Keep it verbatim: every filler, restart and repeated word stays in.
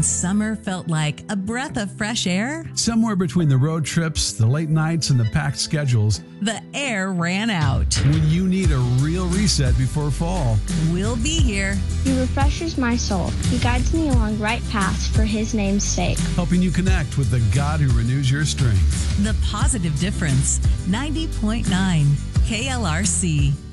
when summer felt like a breath of fresh air? Somewhere between the road trips, the late nights, and the packed schedules, the air ran out. When you need a real reset before fall, we'll be here. He refreshes my soul. He guides me along right paths for his name's sake. Helping you connect with the God who renews your strength. The Positive Difference, ninety point nine K L R C.